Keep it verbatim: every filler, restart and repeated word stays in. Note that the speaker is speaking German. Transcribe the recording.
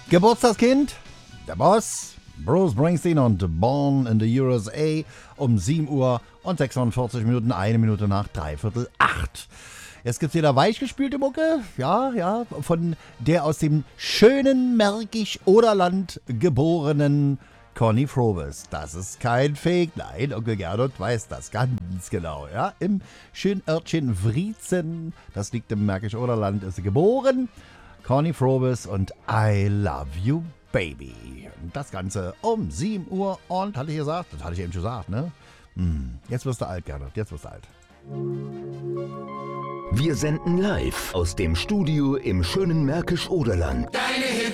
Geburtstagskind, der Boss, Bruce Springsteen und Born in the U S A um sieben Uhr und sechsundvierzig Minuten, eine Minute nach dreiviertel acht. Jetzt gibt's wieder weichgespülte Mucke, ja, ja, von der aus dem schönen Märkisch-Oderland geborenen Conny Frobes. Das ist kein Fake, nein, Onkel Gernot weiß das ganz genau, ja. Im schönen Örtchen Wriezen, das liegt im Märkisch-Oderland, ist sie geboren. Conny Frobes und I Love You Baby. Und das Ganze um sieben Uhr und, hatte ich gesagt, das hatte ich eben schon gesagt, ne? Hm, jetzt wirst du alt, Gernot, jetzt wirst du alt. Wir senden live aus dem Studio im schönen Märkisch-Oderland. Deine